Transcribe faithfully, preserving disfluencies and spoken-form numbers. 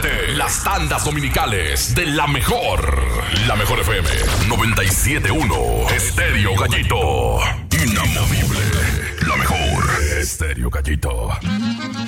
siete. Las tandas dominicales de la mejor. La mejor F M noventa y siete punto uno. Estéreo Gallito. Inamovible. La mejor. Estéreo Gallito.